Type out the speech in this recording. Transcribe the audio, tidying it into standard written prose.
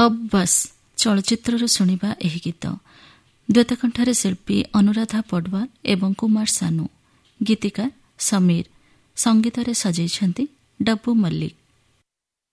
ଅବ୍ bus ଚଳଚ୍ଚିତ୍ରରୁ ଶୁଣିବା ଏହି ଗୀତ। ଦ୍ୱୈତକଣ୍ଠରେ ଶିଳ୍ପୀ ଅନୁରାଧା ପଡୱାଲ ଏବଂ କୁମାର ସାନୁ, ଗୀତିକାର ସମୀର, ସଙ୍ଗୀତରେ ସଜେଇଛନ୍ତି ଡବ୍ବୁ ମଲ୍ଲିକ।